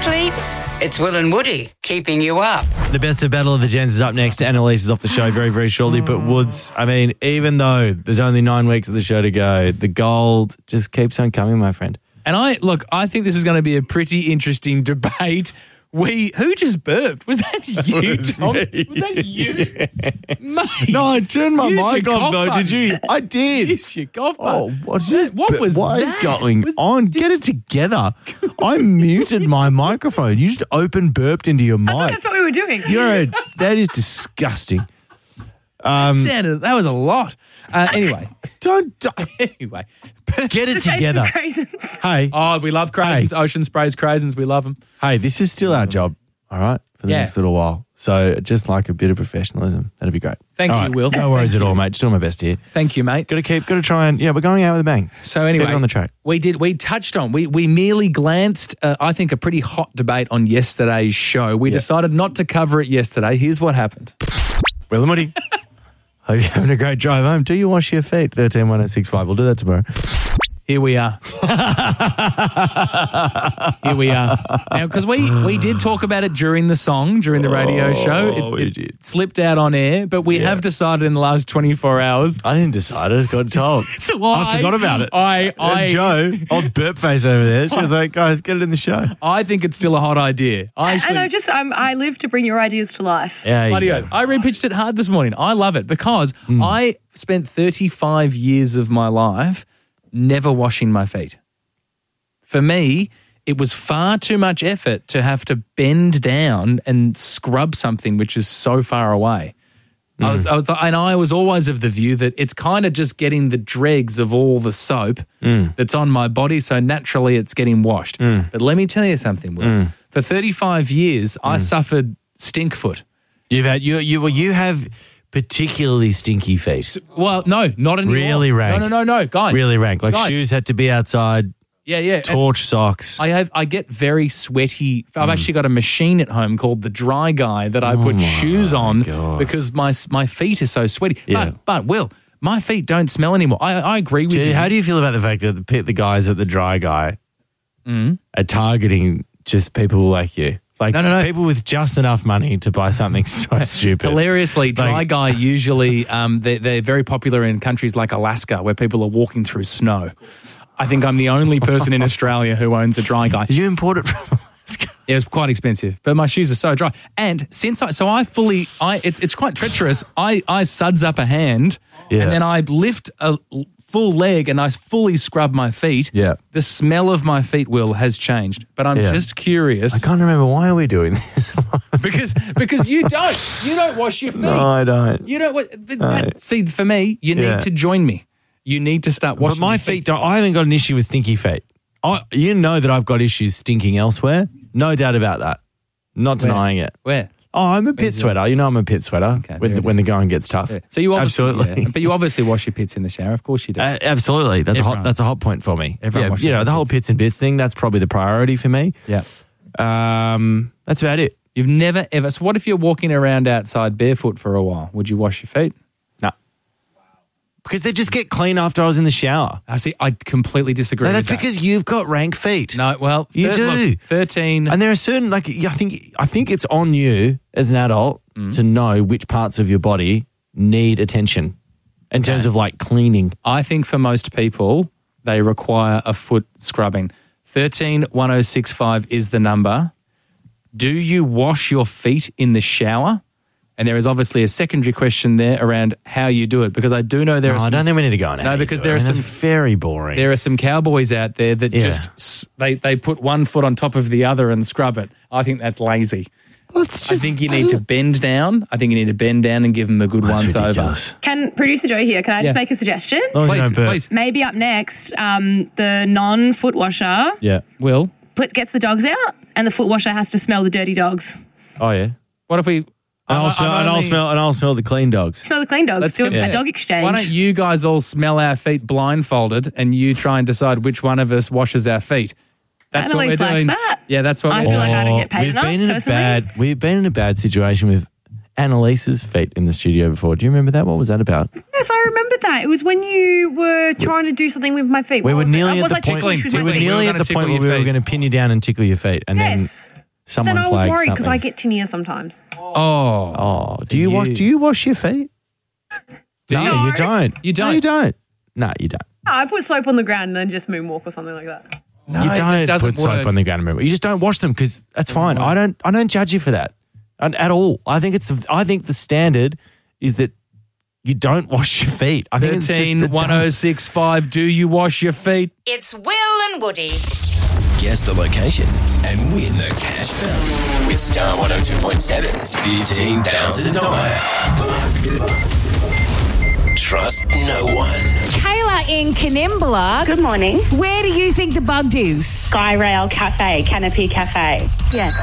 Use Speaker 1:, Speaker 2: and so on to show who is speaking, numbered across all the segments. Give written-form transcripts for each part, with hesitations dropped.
Speaker 1: sleep? It's Will and Woody keeping you up.
Speaker 2: The best of Battle of the Gens is up next. Annalise is off the show very, very shortly. But Woods, I mean, even though there's only 9 weeks of the show to go, the gold just keeps on coming, my friend.
Speaker 3: And I think this is going to be a pretty interesting debate. Who just burped? Was that you, Tom? Was that you? Mate,
Speaker 2: No, I turned my
Speaker 3: use
Speaker 2: mic
Speaker 3: your
Speaker 2: off,
Speaker 3: cough
Speaker 2: though.
Speaker 3: button.
Speaker 2: Did you? I did.
Speaker 3: Use your cough
Speaker 2: Oh,
Speaker 3: button.
Speaker 2: what
Speaker 3: was that?
Speaker 2: is going on? Get it together. I muted my microphone. You just open burped into your mic.
Speaker 4: That's what we were doing.
Speaker 2: That is disgusting.
Speaker 3: That was a lot. Anyway. Anyway.
Speaker 2: Get it
Speaker 4: The taste of
Speaker 2: together.
Speaker 4: craisins.
Speaker 2: Hey,
Speaker 3: Oh, we love craisins. Ocean Sprays craisins. We love them.
Speaker 2: hey, this is still our job, all right, for the
Speaker 3: Yeah.
Speaker 2: next little while. So just like a bit of professionalism. That'd be great.
Speaker 3: Thank
Speaker 2: All
Speaker 3: you,
Speaker 2: right,
Speaker 3: Will.
Speaker 2: No worries
Speaker 3: Thank
Speaker 2: at all,
Speaker 3: you.
Speaker 2: mate. Just doing my best here.
Speaker 3: Thank you, mate.
Speaker 2: Got to try and, we're going out with a bang.
Speaker 3: So anyway,
Speaker 2: Keep it on the track.
Speaker 3: we touched on, we merely glanced, I think, a pretty hot debate on yesterday's show. We decided not to cover it yesterday. Here's what happened.
Speaker 2: Will and Woody. Hope you're having a great drive home. Do you wash your feet? 131065. We'll do that tomorrow.
Speaker 3: Here we are. Here we are. Now, because we did talk about it during the radio show.
Speaker 2: we
Speaker 3: It
Speaker 2: did.
Speaker 3: slipped out on air, but we have decided in the last 24 hours.
Speaker 2: I didn't decide. I just got told.
Speaker 3: So
Speaker 2: I forgot about it. And Joe, old burp face over there, she was like, guys, get it in the show.
Speaker 3: I think it's still a hot idea.
Speaker 4: I live to bring your ideas to life.
Speaker 2: Yeah,
Speaker 3: Bloody
Speaker 2: you
Speaker 3: oath.
Speaker 2: go.
Speaker 3: I repitched it hard this morning. I love it because I spent 35 years of my life never washing my feet. For me, it was far too much effort to have to bend down and scrub something which is so far away. I was always of the view that it's kind of just getting the dregs of all the soap that's on my body, so naturally it's getting washed. But let me tell you something, Will. For 35 years, I suffered stink foot.
Speaker 2: You have particularly stinky feet.
Speaker 3: Well, no, not anymore.
Speaker 2: Really rank.
Speaker 3: No, guys.
Speaker 2: Really rank. Like
Speaker 3: Guys.
Speaker 2: shoes had to be outside,
Speaker 3: Yeah.
Speaker 2: torch socks.
Speaker 3: I get very sweaty. I've actually got a machine at home called the Dry Guy that I put shoes on
Speaker 2: God.
Speaker 3: because my feet are so sweaty.
Speaker 2: Yeah.
Speaker 3: But Will, my feet don't smell anymore. I agree with you.
Speaker 2: How do you feel about the fact that the guys at the Dry Guy are targeting just people like you? Like
Speaker 3: No.
Speaker 2: people with just enough money to buy something so stupid.
Speaker 3: Hilariously, Dry Guy usually they're very popular in countries like Alaska where people are walking through snow. I think I'm the only person in Australia who owns a Dry Guy.
Speaker 2: Did you import it from Alaska?
Speaker 3: Yeah, it's quite expensive, but my shoes are so dry. And since it's quite treacherous. I suds up a hand and then I lift a full leg and I fully scrub my feet.
Speaker 2: Yeah.
Speaker 3: The smell of my feet, Will, has changed. But I'm just curious.
Speaker 2: I can't remember, why are we doing this?
Speaker 3: because you don't wash your feet.
Speaker 2: No, I don't.
Speaker 3: You don't. See, for me, you need to join me. You need to start washing.
Speaker 2: But my
Speaker 3: your
Speaker 2: feet don't. I haven't got an issue with stinky feet. You know that I've got issues stinking elsewhere. No doubt about that. Not denying it.
Speaker 3: Where?
Speaker 2: Oh, I'm a pit sweater. You know I'm a pit sweater when the going gets tough.
Speaker 3: Yeah. So you obviously,
Speaker 2: absolutely.
Speaker 3: but you obviously wash your pits in the shower. Of course you do.
Speaker 2: Absolutely. That's a hot point for me.
Speaker 3: Everyone washes
Speaker 2: the
Speaker 3: their
Speaker 2: whole pits and bits thing, that's probably the priority for me.
Speaker 3: Yeah.
Speaker 2: That's about it.
Speaker 3: You've never ever. So what if you're walking around outside barefoot for a while? Would you wash your feet?
Speaker 2: No. Because they just get clean after I was in the shower.
Speaker 3: I see. I completely disagree.
Speaker 2: No, that's
Speaker 3: with that.
Speaker 2: because you've got rank feet.
Speaker 3: No, well,
Speaker 2: You do.
Speaker 3: Look, 13.
Speaker 2: And there are certain, I think it's on you as an adult to know which parts of your body need attention in terms of like cleaning.
Speaker 3: I think for most people, they require a foot scrubbing. 131065 is the number. Do you wash your feet in the shower? And there is obviously a secondary question there around how you do it, because I do know there are
Speaker 2: I don't think we need to go on.
Speaker 3: No, because there are some
Speaker 2: very boring.
Speaker 3: There are some cowboys out there that just they put one foot on top of the other and scrub it. I think that's lazy.
Speaker 2: Well, it's just,
Speaker 3: I think you need to bend down. I think you need to bend down and give them a good once over.
Speaker 4: Can producer Joe here? Can I just make a suggestion?
Speaker 3: Please.
Speaker 4: Maybe up next, the non-foot washer
Speaker 3: Will.
Speaker 4: gets the dogs out, and the foot washer has to smell the dirty dogs.
Speaker 2: Oh yeah.
Speaker 3: What if we?
Speaker 2: I'll smell the clean dogs.
Speaker 4: Smell the clean dogs.
Speaker 3: Let's
Speaker 4: Do
Speaker 3: get-
Speaker 4: a dog exchange.
Speaker 3: Why don't you guys all smell our feet blindfolded, and you try and decide which one of us washes our feet? That's what we're
Speaker 4: Annalise likes
Speaker 3: doing.
Speaker 4: that.
Speaker 3: Yeah, that's what
Speaker 4: I
Speaker 3: we're
Speaker 4: feel
Speaker 3: doing.
Speaker 4: like I don't get paid enough, personally.
Speaker 2: We've been in a bad situation with Annalise's feet in the studio before. Do you remember that? What was that about?
Speaker 5: Yes, I remember that. It was when you were trying to do something with my feet.
Speaker 2: We were nearly at
Speaker 5: Was
Speaker 2: the
Speaker 5: I
Speaker 2: point.
Speaker 5: ticklish with
Speaker 2: We
Speaker 5: my
Speaker 2: were
Speaker 5: feet?
Speaker 2: nearly at the point where we were going to pin you down and tickle your feet, and then Someone
Speaker 5: Then I was
Speaker 2: flagged
Speaker 5: worried because
Speaker 2: something.
Speaker 5: I get tinea sometimes.
Speaker 3: Oh.
Speaker 2: Do you wash your feet? No,
Speaker 5: you?
Speaker 2: you don't.
Speaker 3: You don't?
Speaker 2: No, you don't. No, you don't.
Speaker 5: No, I put soap on the ground and then just moonwalk or something like that.
Speaker 3: No,
Speaker 2: You
Speaker 3: that
Speaker 2: don't
Speaker 3: doesn't
Speaker 2: put soap
Speaker 3: work.
Speaker 2: on the ground and remove it. You just don't wash them because that's fine. I don't judge you for that at all. I think the standard is that you don't wash your feet. I think it's just
Speaker 3: 13-1065. Do you wash your feet?
Speaker 1: It's Will and Woody.
Speaker 6: Guess the location and win the cash belly with Star 102.7's $15,000 Trust no one.
Speaker 7: Kayla in Kanimbla.
Speaker 8: Good morning.
Speaker 7: Where do you think the bugged is?
Speaker 8: Sky Rail Cafe, Canopy Cafe. Yes.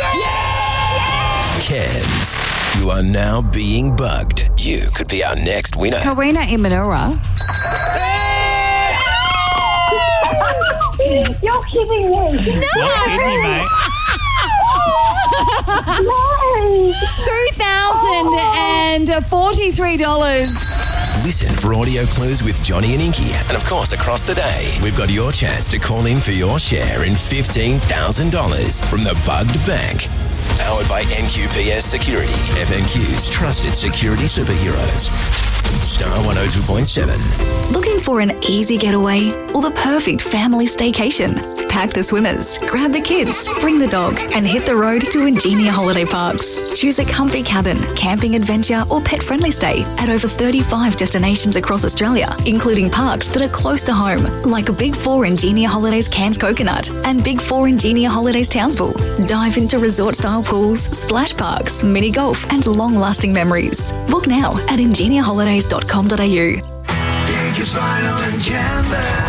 Speaker 6: Kevs, you are now being bugged. You could be our next winner.
Speaker 7: Karina in Manura.
Speaker 8: You're kidding me.
Speaker 7: No. $2,043.
Speaker 6: Listen for audio clues with Johnny and Inky. And of course, across the day, we've got your chance to call in for your share in $15,000 from the Bugged Bank. Powered by NQPS Security, FNQ's trusted security superheroes. Star 102.7.
Speaker 9: Looking for an easy getaway or the perfect family staycation? Pack the swimmers, grab the kids, bring the dog, and hit the road to Ingenia Holiday Parks. Choose a comfy cabin, camping adventure, or pet-friendly stay at over 35 destinations across Australia, including parks that are close to home, like Big 4 Ingenia Holidays Cairns Coconut and Big 4 Ingenia Holidays Townsville. Dive into resort-style pools, splash parks, mini golf, and long-lasting memories. Book now at ingeniaholidays.com.au.
Speaker 10: Biggest vinyl and canvas.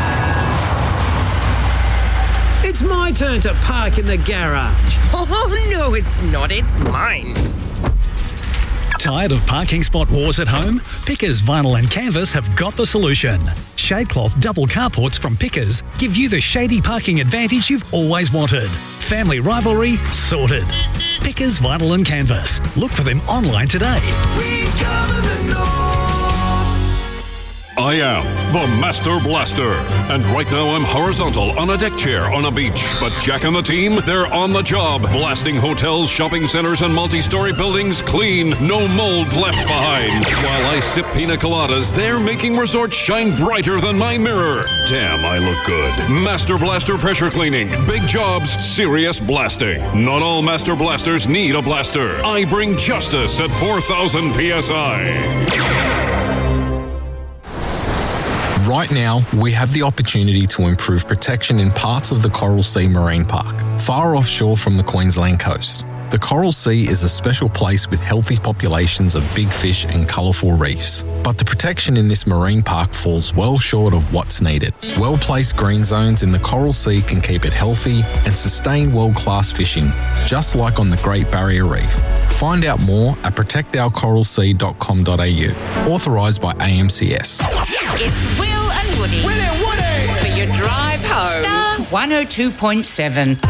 Speaker 11: It's my turn to park in the garage.
Speaker 1: Oh, no, it's not. It's mine.
Speaker 12: Tired of parking spot wars at home? Pickers Vinyl and Canvas have got the solution. Shadecloth double carports from Pickers give you the shady parking advantage you've always wanted. Family rivalry sorted. Pickers Vinyl and Canvas. Look for them online today.
Speaker 10: We cover the north.
Speaker 13: I am the Master Blaster, and right now I'm horizontal on a deck chair on a beach. But Jack and the team, they're on the job, blasting hotels, shopping centers, and multi-story buildings clean, no mold left behind. While I sip pina coladas, they're making resorts shine brighter than my mirror. Damn, I look good. Master Blaster pressure cleaning, big jobs, serious blasting. Not all Master Blasters need a blaster. I bring justice at 4,000 PSI.
Speaker 14: Right now, we have the opportunity to improve protection in parts of the Coral Sea Marine Park, far offshore from the Queensland coast. The Coral Sea is a special place with healthy populations of big fish and colourful reefs. But the protection in this marine park falls well short of what's needed. Well-placed green zones in the Coral Sea can keep it healthy and sustain world-class fishing, just like on the Great Barrier Reef. Find out more at protectourcoralsea.com.au. Authorised by AMCS.
Speaker 1: It's Will and Woody.
Speaker 10: Will and Woody.
Speaker 1: For your drive home. Star 102.7.